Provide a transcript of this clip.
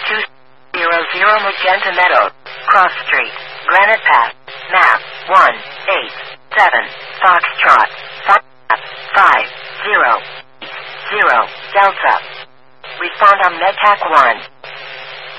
200 Magenta Meadows, Cross Street, Granite Pass, map 187, Foxtrot, 50, Delta. Respond on MedTac 1.